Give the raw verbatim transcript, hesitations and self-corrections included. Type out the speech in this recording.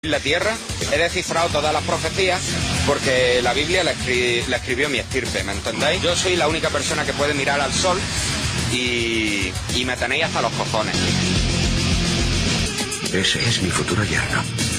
la tierra, he descifrado todas las profecías porque la Biblia la, escri la escribió mi estirpe, ¿me entendéis? Yo soy la única persona que puede mirar al sol y, y me tenéis hasta los cojones. Ese es mi futuro yerno.